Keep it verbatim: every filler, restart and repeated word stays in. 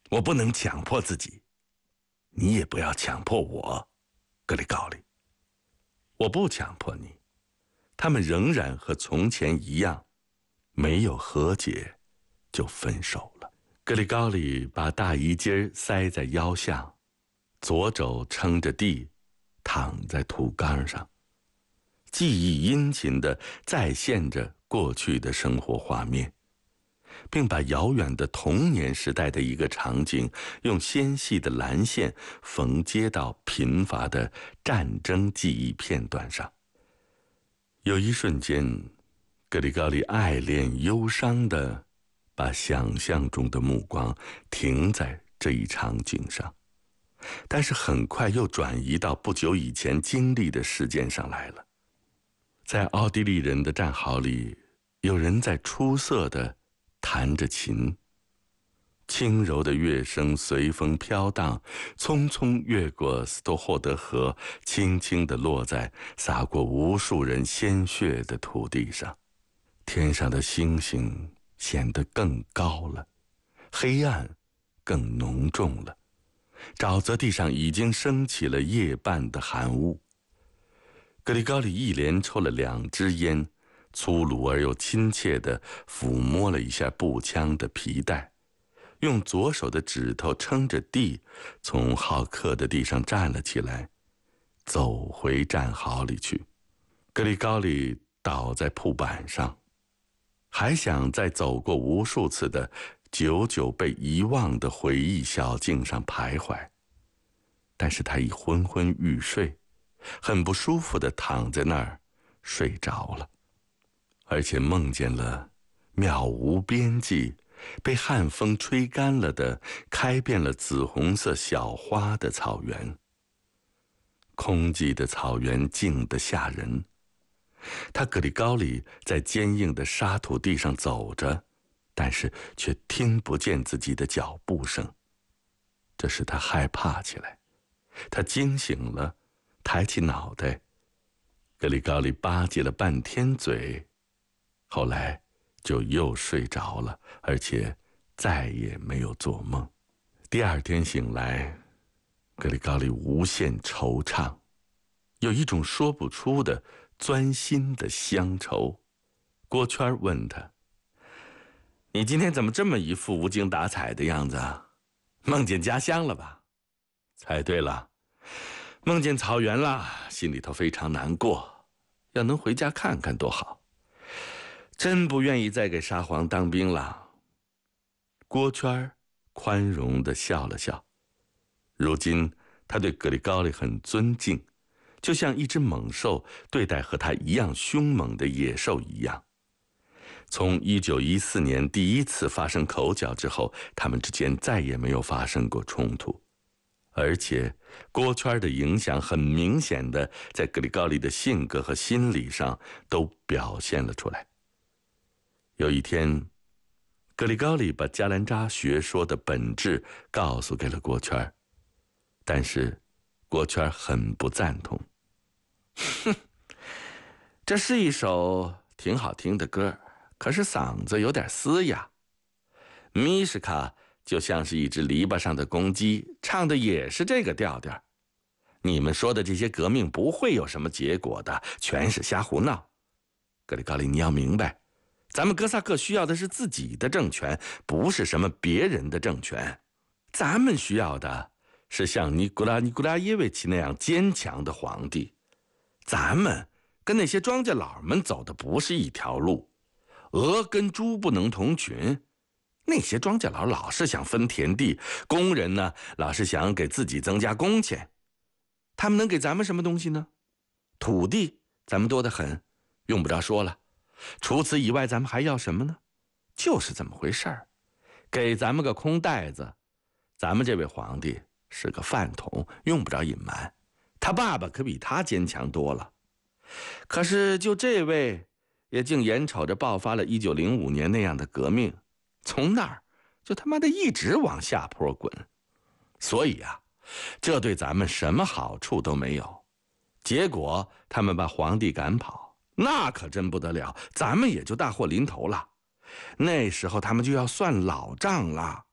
我不能强迫自己，你也不要强迫我，格里高利。我不强迫你，他们仍然和从前一样，没有和解就分手了。格里高利把大衣襟塞在腰下，左肘撑着地，躺在土缸上，记忆殷勤地再现着过去的生活画面，并把遥远的童年时代的一个场景用纤细的蓝线缝接到贫乏的战争记忆片段上。有一瞬间，格里高利爱恋忧伤地把想象中的目光停在这一场景上，但是很快又转移到不久以前经历的事件上来了。在奥地利人的战壕里，有人在出色地弹着琴，轻柔的乐声随风飘荡，匆匆越过斯托霍德河，轻轻地落在洒过无数人鲜血的土地上。天上的星星显得更高了，黑暗更浓重了，沼泽地上已经升起了夜半的寒雾。格里高利一连抽了两支烟，粗鲁而又亲切地抚摸了一下步枪的皮带，用左手的指头撑着地，从好客的地上站了起来，走回战壕里去。格里高利倒在铺板上，还想再走过无数次的久久被遗忘的回忆小径上徘徊，但是他已昏昏欲睡，很不舒服地躺在那儿睡着了，而且梦见了渺无边际、被旱风吹干了的开遍了紫红色小花的草原。空寂的草原静得吓人，他格里高利在坚硬的沙土地上走着，但是却听不见自己的脚步声，这使他害怕起来。他惊醒了，抬起脑袋。格里高利吧唧了半天嘴，后来就又睡着了，而且再也没有做梦。第二天醒来，格里高利无限惆怅，有一种说不出的钻心的乡愁。郭圈问他：“你今天怎么这么一副无精打采的样子啊？梦见家乡了吧？”“猜对了，梦见草原了，心里头非常难过，要能回家看看多好。真不愿意再给沙皇当兵了。”郭圈宽容地笑了笑。如今他对格里高利很尊敬，就像一只猛兽对待和他一样凶猛的野兽一样。从一九一四年第一次发生口角之后，他们之间再也没有发生过冲突，而且郭圈的影响很明显的在格里高利的性格和心理上都表现了出来。有一天，格里高利把加兰扎学说的本质告诉给了郭圈，但是郭圈很不赞同。哼，这是一首挺好听的歌，可是嗓子有点嘶哑。米什卡就像是一只篱笆上的公鸡，唱的也是这个调调。你们说的这些革命不会有什么结果的，全是瞎胡闹。格里高利，你要明白，咱们哥萨克需要的是自己的政权，不是什么别人的政权。咱们需要的是像尼古拉尼古拉耶维奇那样坚强的皇帝。咱们跟那些庄稼佬们走的不是一条路，鹅跟猪不能同群。那些庄稼佬老是想分田地，工人呢老是想给自己增加工钱。他们能给咱们什么东西呢？土地咱们多得很，用不着说了。除此以外，咱们还要什么呢？就是这么回事儿，给咱们个空袋子。咱们这位皇帝是个饭桶，用不着隐瞒，他爸爸可比他坚强多了。可是就这位，也竟眼瞅着爆发了一九零五年那样的革命，从那儿就他妈的一直往下坡滚。所以啊，这对咱们什么好处都没有。结果他们把皇帝赶跑，那可真不得了，咱们也就大祸临头了。那时候他们就要算老账了。